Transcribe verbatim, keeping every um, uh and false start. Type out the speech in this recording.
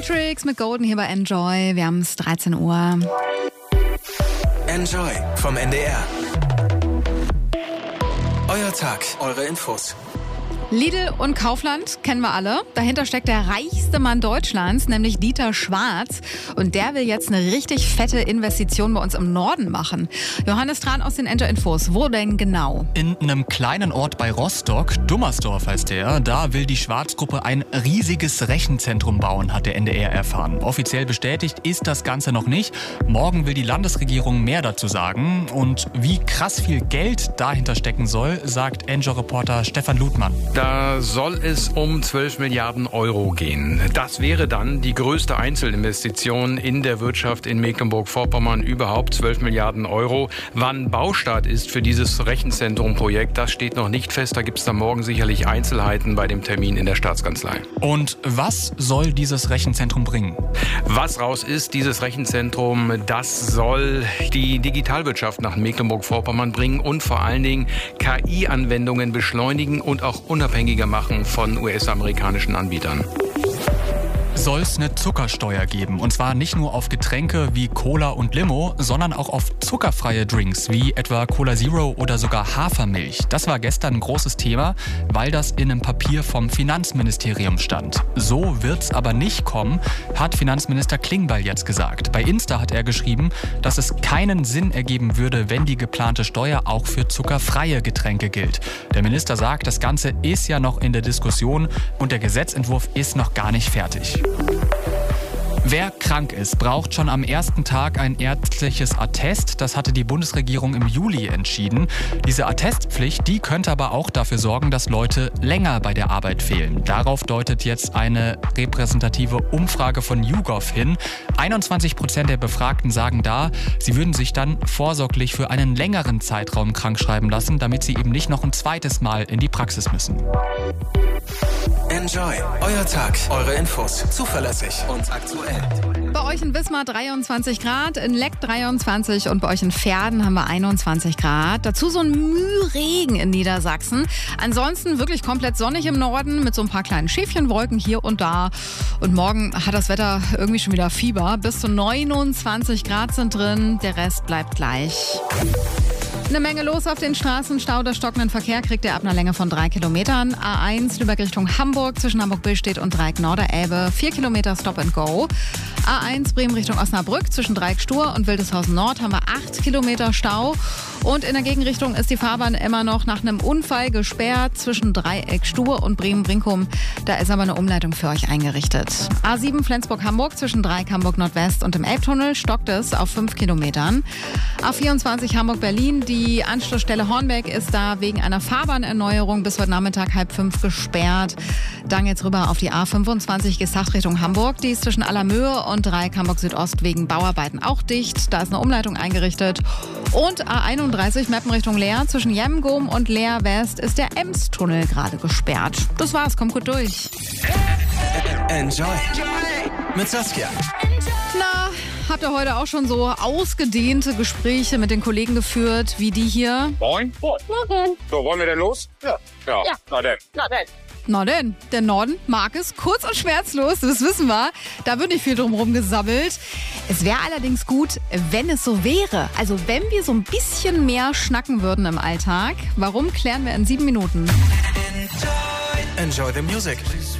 Matrix mit Golden hier bei Enjoy. Wir haben es dreizehn Uhr. Enjoy vom N D R. Euer Tag, eure Infos. Lidl und Kaufland kennen wir alle. Dahinter steckt der reichste Mann Deutschlands, nämlich Dieter Schwarz. Und der will jetzt eine richtig fette Investition bei uns im Norden machen. Johannes Tran aus den Enjoy-Infos. Wo denn genau? In einem kleinen Ort bei Rostock, Dummersdorf heißt der, da will die Schwarz-Gruppe ein riesiges Rechenzentrum bauen, hat der N D R erfahren. Offiziell bestätigt ist das Ganze noch nicht. Morgen will die Landesregierung mehr dazu sagen. Und wie krass viel Geld dahinter stecken soll, sagt Enjoy-Reporter Stefan Ludmann. Da soll es um zwölf Milliarden Euro gehen. Das wäre dann die größte Einzelinvestition in der Wirtschaft in Mecklenburg-Vorpommern überhaupt. zwölf Milliarden Euro. Wann Baustart ist für dieses Rechenzentrum-Projekt, das steht noch nicht fest. Da gibt es dann morgen sicherlich Einzelheiten bei dem Termin in der Staatskanzlei. Und was soll dieses Rechenzentrum bringen? Was raus ist, dieses Rechenzentrum, das soll die Digitalwirtschaft nach Mecklenburg-Vorpommern bringen und vor allen Dingen K I-Anwendungen beschleunigen und auch unabhängiger machen von U S-amerikanischen Anbietern. Soll es eine Zuckersteuer geben. Und zwar nicht nur auf Getränke wie Cola und Limo, sondern auch auf zuckerfreie Drinks wie etwa Cola Zero oder sogar Hafermilch. Das war gestern ein großes Thema, weil das in einem Papier vom Finanzministerium stand. So wird's aber nicht kommen, hat Finanzminister Klingbeil jetzt gesagt. Bei Insta hat er geschrieben, dass es keinen Sinn ergeben würde, wenn die geplante Steuer auch für zuckerfreie Getränke gilt. Der Minister sagt, das Ganze ist ja noch in der Diskussion und der Gesetzentwurf ist noch gar nicht fertig. Wer krank ist, braucht schon am ersten Tag ein ärztliches Attest. Das hatte die Bundesregierung im Juli entschieden. Diese Attestpflicht, die könnte aber auch dafür sorgen, dass Leute länger bei der Arbeit fehlen. Darauf deutet jetzt eine repräsentative Umfrage von YouGov hin. einundzwanzig Prozent der Befragten sagen da, sie würden sich dann vorsorglich für einen längeren Zeitraum krankschreiben lassen, damit sie eben nicht noch ein zweites Mal in die Praxis müssen. Enjoy, euer Tag, eure Infos, zuverlässig und aktuell. Bei euch in Wismar dreiundzwanzig Grad, in Leck dreiundzwanzig und bei euch in Verden haben wir einundzwanzig Grad. Dazu so ein Müh Regen in Niedersachsen. Ansonsten wirklich komplett sonnig im Norden mit so ein paar kleinen Schäfchenwolken hier und da. Und morgen hat das Wetter irgendwie schon wieder Fieber. Bis zu neunundzwanzig Grad sind drin, der Rest bleibt gleich. Eine Menge los auf den Straßen. Stau oder stockenden Verkehr kriegt ihr ab einer Länge von drei Kilometern. A eins Lübeck Richtung Hamburg zwischen Hamburg-Billstedt und Dreieck-Norderelbe. Vier Kilometer Stop and Go. A eins Bremen Richtung Osnabrück zwischen Dreieck-Stur und Wildeshausen Nord haben wir acht Kilometer Stau. Und in der Gegenrichtung ist die Fahrbahn immer noch nach einem Unfall gesperrt zwischen Dreieck-Stur und Bremen-Brinkum. Da ist aber eine Umleitung für euch eingerichtet. A sieben Flensburg-Hamburg zwischen Dreieck Hamburg Nordwest und im Elbtunnel stockt es auf fünf Kilometern. A vierundzwanzig Hamburg-Berlin. Die Anschlussstelle Hornbeck ist da wegen einer Fahrbahnerneuerung bis heute Nachmittag halb fünf gesperrt. Dann jetzt rüber auf die A fünfundzwanzig Gesacht Richtung Hamburg. Die ist zwischen Allermöhe und Dreieck Hamburg Südost wegen Bauarbeiten auch dicht. Da ist eine Umleitung eingerichtet. Und A einunddreißig Meppen Richtung Leer. Zwischen Jemgum und Leer West ist der Emstunnel gerade gesperrt. Das war's, kommt gut durch. Enjoy mit Saskia. Na, habt ihr heute auch schon so ausgedehnte Gespräche mit den Kollegen geführt, wie die hier? Moin. Morgen. So, wollen wir denn los? Ja. Ja, Ja. na denn. Na denn. Na denn, der Norden mag es kurz und schmerzlos, das wissen wir. Da wird nicht viel drumherum gesammelt. Es wäre allerdings gut, wenn es so wäre. Also wenn wir so ein bisschen mehr schnacken würden im Alltag. Warum, klären wir in sieben Minuten. Enjoy the music.